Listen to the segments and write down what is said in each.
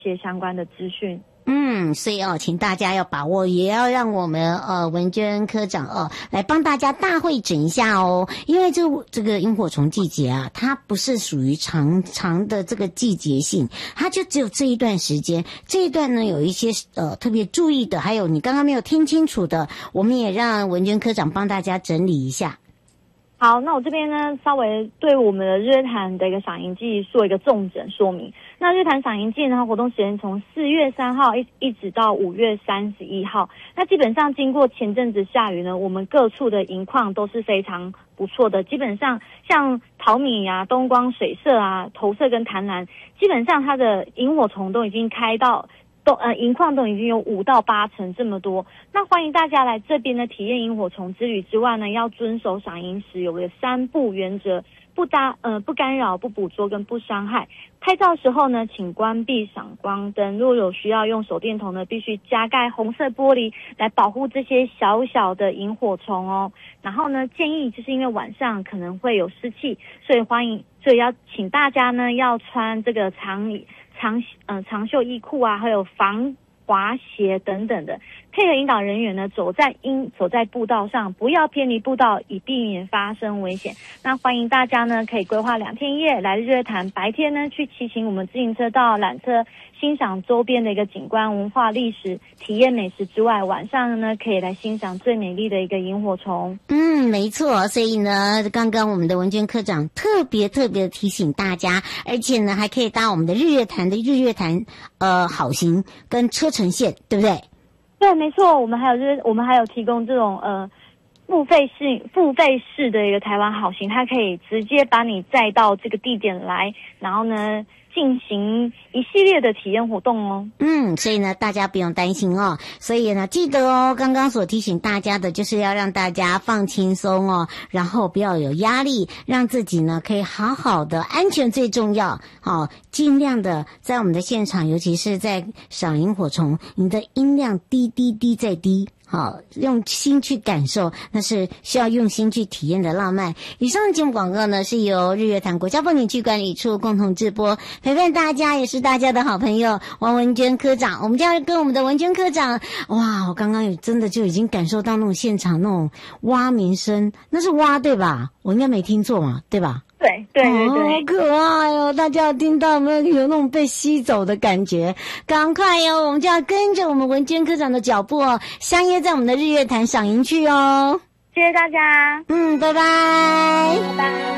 些相关的资讯。 所以请大家要把握，也要让我们文娟科长来帮大家大会诊一下哦。因为这个萤火虫季节啊，它不是属于长的这个季节性，它就只有这一段时间。这一段呢有一些特别注意的，还有你刚刚没有听清楚的，我们也让文娟科长帮大家整理一下。 好，那我这边呢，稍微对我们的日月潭的一个赏萤季做一个重整说明。那日月潭赏萤季呢，活动时间从4月3号一直到5月31号。那基本上经过前阵子下雨呢，我们各处的萤况都是非常不错的。基本上像桃米啊、东光、水社啊、投射跟潭南，基本上它的萤火虫都已经开到。萤况都已经有5到8成这么多。那欢迎大家来这边呢体验萤火虫之旅之外呢，要遵守赏萤时有个3不原则：不干扰、不捕捉跟不伤害。拍照时候呢，请关闭闪光灯。若有需要用手电筒呢，必须加盖红色玻璃来保护这些小小的萤火虫哦。然后呢，建议就是因为晚上可能会有湿气，所以要请大家呢要穿这个长袖衣裤啊，还有防滑鞋等等的，配合引导人员呢走在步道上，不要偏离步道，以避免发生危险。那欢迎大家呢可以规划2天1夜来日月潭，白天呢去骑行我们自行车道、缆车，欣赏周边的一个景观、文化、历史，体验美食之外，晚上呢可以来欣赏最美丽的一个萤火虫。 没错，所以呢，刚刚我们的文娟科长特别提醒大家，而且呢还可以搭我们的日月潭好行跟车程线，对不对？ 对，没错，我们还有提供这种付费式的一个台湾好行，它可以直接把你载到这个地点来，然后呢进行一系列的体验活动哦。 所以呢大家不用担心哦。所以呢记得哦，刚刚所提醒大家的就是要让大家放轻松哦，然后不要有压力，让自己呢可以好好的，安全最重要。尽量的在我们的现场，尤其是在赏萤火虫，你的音量低再低。用心去感受，那是需要用心去体验的浪漫。以上的节目广告呢，是由日月潭国家风景区管理处共同直播，陪伴大家也是大家的好朋友王文娟科长。我们就要跟我们的文娟科长，哇，我刚刚真的就已经感受到那种现场那种蛙鸣声，那是蛙对吧？我应该没听错嘛，对吧？ 对，好可爱哦！大家有听到有那种被吸走的感觉？赶快哦，我们就要跟着我们文娟科长的脚步哦，相约在我们的日月潭赏萤去哦。 谢谢大家。 拜拜。 拜拜。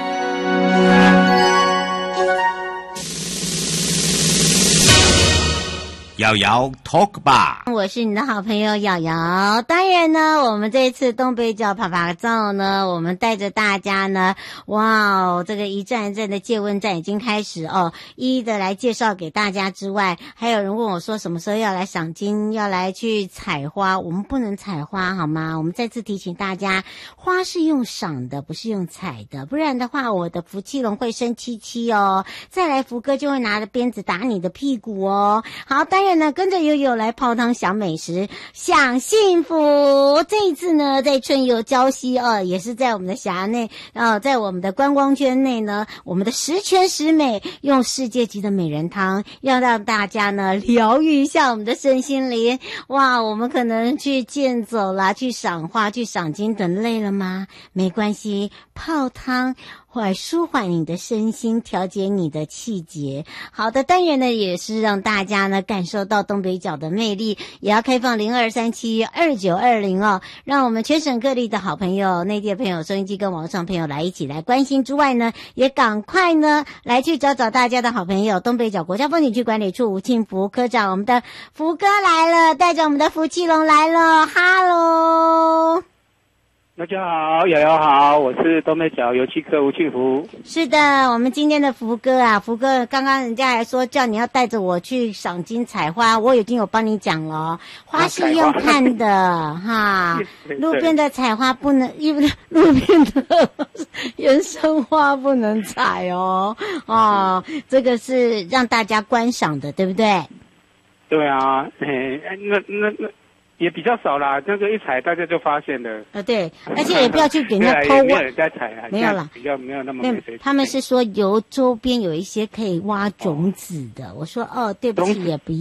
瑶瑶 Talk 吧， 我是你的好朋友瑶瑶。当然呢，我们这次东北角爬爬照呢，我们带着大家呢，这个一站一站的借问站已经开始一一的来介绍给大家之外，还有人问我说什么时候要来赏金，要来去采花。我们不能采花好吗？我们再次提醒大家，花是用赏的，不是用采的，不然的话我的福气龙会生气气哦。再来福哥就会拿着鞭子打你的屁股哦。好，当然呢，跟着悠悠来泡汤享美食享幸福。这一次呢，在春游礁溪也是在我们的辖内在我们的观光圈内呢，我们的十全十美用世界级的美人汤，要让大家呢疗愈一下我们的身心灵。我们可能去健走啦，去赏花，去赏金等累了吗？没关系，泡汤会舒缓你的身心，调节你的气节。好的，当然呢也是让大家呢感受到东北角的魅力，也要开放02372920让我们全省各地的好朋友、内地的朋友、收音机跟网络上朋友来一起来关心之外呢，也赶快呢来去找大家的好朋友，东北角国家风景区管理处吴庆福科长，我们的福哥来了，带着我们的福气龙来了，哈喽。 大家好，瑶瑶好，我是东北角油漆科吴庆福。 是的，我们今天的福哥刚刚人家还说叫你要带着我去赏金采花，我已经有帮你讲了，花是用看的哈，路边的采花不能，路边的原生花不能采这个是让大家观赏的，对不对？ 对啊， 也比较少啦，那个一采大家就发现了。 对，而且也不要去给人家偷挖， 没有人在采啊， 没有啦， 比较没有那么没水。 他们是说由周边有一些可以挖种子的，我说哦，对不起，也不